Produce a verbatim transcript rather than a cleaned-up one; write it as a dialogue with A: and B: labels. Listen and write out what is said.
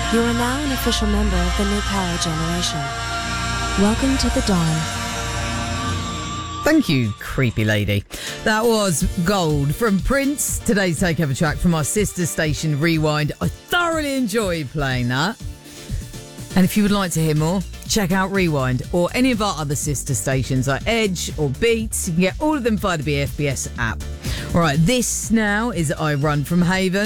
A: You are now an official member of the new power generation. Welcome to the dawn.
B: Thank you, creepy lady. That was Gold from Prince. Today's takeover track from our sister station, Rewind. I thoroughly enjoyed playing that. And if you would like to hear more, check out Rewind or any of our other sister stations like Edge or Beats. You can get all of them via the B F B S app. All right, this now is I Run From Haven.